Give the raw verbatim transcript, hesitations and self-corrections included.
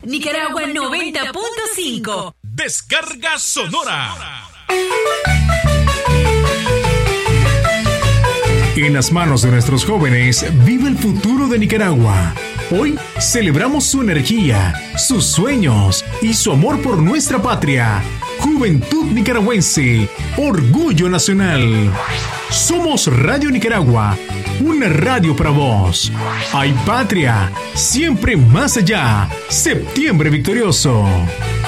Nicaragua noventa punto cinco. Descarga Sonora. En las manos de nuestros jóvenes vive el futuro de Nicaragua. Hoy celebramos su energía, sus sueños y su amor por nuestra patria. Juventud Nicaragüense, orgullo nacional. Somos Radio Nicaragua, una radio para vos. Hay patria, siempre más allá. Septiembre victorioso.